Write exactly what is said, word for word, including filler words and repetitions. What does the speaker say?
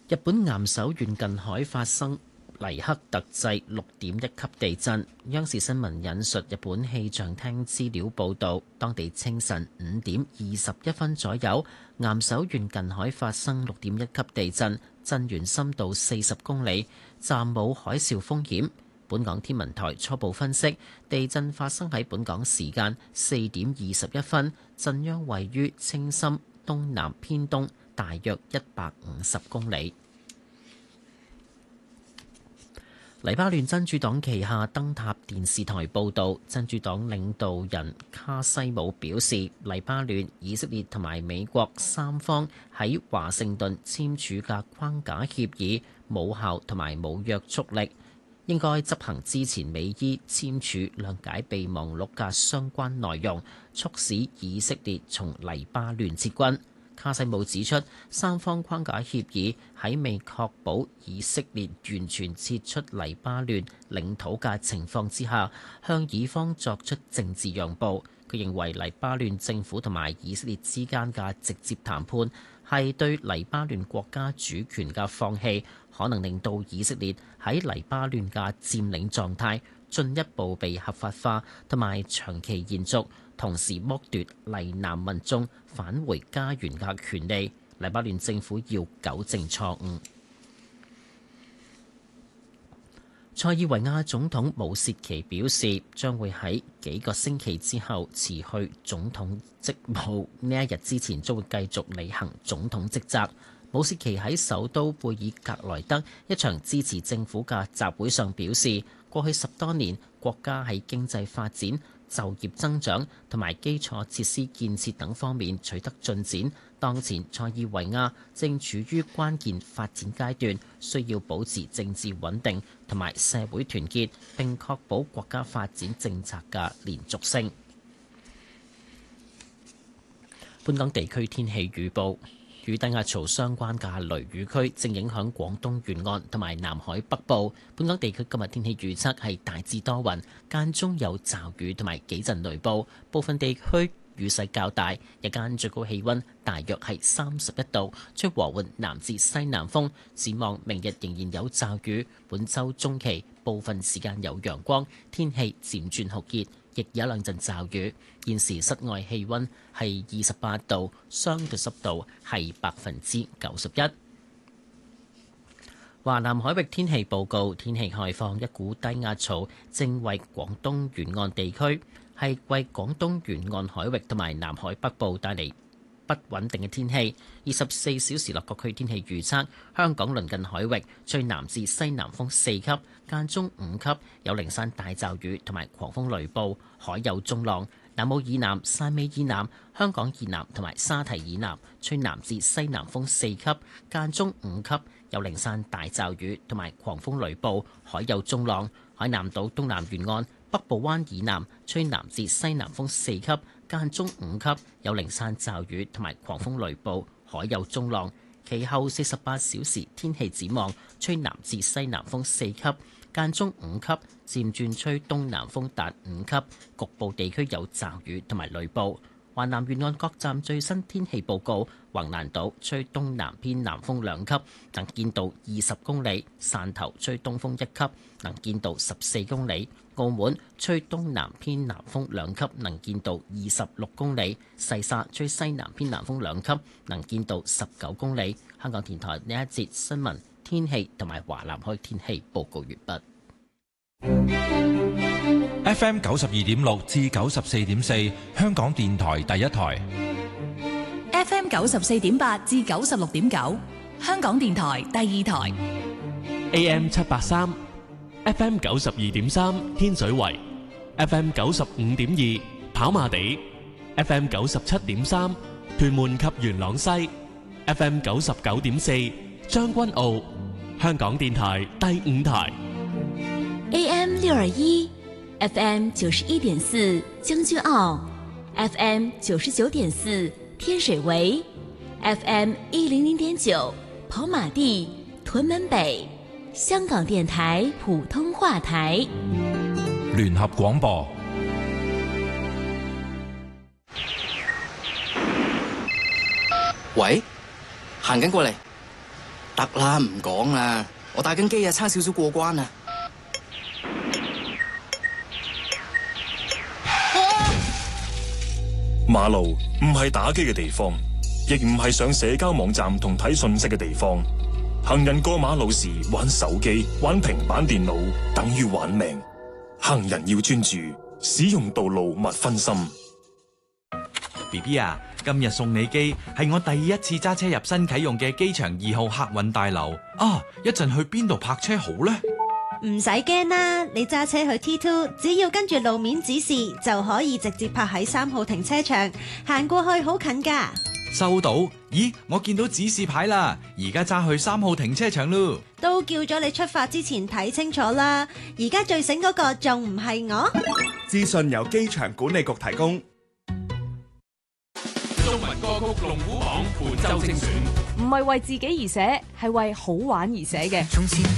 日本岩手縣近海發生黎克特制六點一級地震。央視新聞引述日本氣象廳資料報導，當地清晨五點二十一分左右，岩手縣近海發生六點一級地震，震源深度四十公里，暫冇海嘯風險。本港天文台初步分析，地震發生喺本港時間四點二十一分，震央位於青森東南偏東，大約一百五十公里。黎巴嫩真主黨旗下燈塔電視台報導，真主黨領導人卡西姆表示，黎巴嫩、以色列同埋美國三方喺華盛頓簽署嘅框架協議無效同埋冇約束力，應該執行之前美伊簽署諒解備忘錄嘅相關內容，促使以色列從黎巴嫩撤軍。卡西姆指出，三方框架協議喺未確保以色列完全撤出黎巴嫩領土嘅情況之下，向以方作出政治讓步。佢認為黎巴嫩政府同埋以色列之間嘅直接談判係對黎巴嫩國家主權嘅放棄，可能令到以色列喺黎巴嫩嘅佔領狀態進一步被合法化同埋長期延續，同時剝奪黎南民眾返回家園嘅權利。黎巴嫩政府要糾正錯誤。塞爾維亞總統武切奇表示，將會喺幾個星期之後辭去總統職務，呢一日之前將會繼續履行總統職責。武切奇喺首都貝爾格萊德一場支持政府嘅集會上表示，過去十多年國家喺經濟發展、就業增長同埋基礎設施建設等方面取得進展。當前塞爾維亞正處於關鍵發展階段，需要保持政治穩定同埋社會團結，並確保國家發展政策嘅連續性。本港地區天氣預報。與低壓槽相關嘅雷雨區正影響廣東沿岸同埋南海北部。本港地區今日天氣預測係大致多雲，間中有驟雨同埋幾陣雷暴，部分地區雨勢較大。日間最高氣溫大約係三十一度，吹和緩南至西南風。展望明日仍然有驟雨，本週中期部分時間有陽光，天氣漸轉酷熱，亦有兩陣驟雨。現時室外氣溫係二十八度，相對濕度係百分之九十一。華南海域天氣報告，天氣概況，一股低壓槽正為廣東沿岸地區係為廣東沿岸海域同埋南海北部帶嚟不穩定嘅天氣。二十四小時內各區天氣預測：香港鄰近海域吹南至西南風四級，間中五級，有零散大驟雨同埋狂風雷暴，海有中浪。南澳以南、汕尾以南、香港以南同埋沙堤以南吹南至西南風四級，間中五級，有零散大驟雨同埋狂風雷暴，海有中浪。海南島東南沿岸、北部灣以南吹南至西南風四級，間中五級，有零散驟雨同埋狂風雷暴，海有中浪。其後四十八小時天氣展望，吹南至西南風四級，間中五級，漸轉吹東南風達五級，局部地區有驟雨同埋雷暴。華南沿岸各站最新天氣報告：橫瀾島吹東南偏南風兩級，能見度二十公里；汕頭吹東風一級，能見度十四公里；澳門吹東南偏南風兩級，能見度二十六公里；西沙吹西南偏南風兩級，能見度十九公里。香港電台呢一節新聞天氣同埋華南海天氣報告完畢。 F M 九十二點六至九十四點四，香港電台第一台。 F M 九十四點八至九十六點九，香港電台第二台。 A M 七八三，F M 九十二點三，天水圍；F M 九十五點二，跑馬地；F M 九十七點三，屯門及元朗西；F M 九十九點四，將軍澳。香港電台第五台。 A M 六二一，F M 九十一點四，將軍澳；F M 九十九點四，天水圍；F M 一零零點九，跑馬地、屯門北。香港電台普通話台。 聯合廣播。 喂，行緊過嚟。 得啦，唔講啦，我打緊機啊，差少少過關啊！ 馬路唔係打機嘅地方，亦唔係上社交網站同睇信息嘅地方。行人過馬路時玩手機、玩平板電腦，等於玩命。行人要專注，使用道路勿分心。 B B 啊，今日送你機係我第一次揸車入新啟用嘅機場二號客運大樓啊！一陣去邊度泊車好呢？ 唔使驚啦，你揸車去 T 二，只要跟住路面指示就可以直接泊喺三號停車場，行過去好近噶。 收到。咦，我見到指示牌啦，而家揸去三號停車場咯。 都叫咗你出發之前睇清楚啦，而家最醒嗰個仲唔係我？ 資訊由機場管理局提供。 中文歌曲龍虎榜本周精選， 唔係為自己而寫，係為好玩而寫嘅。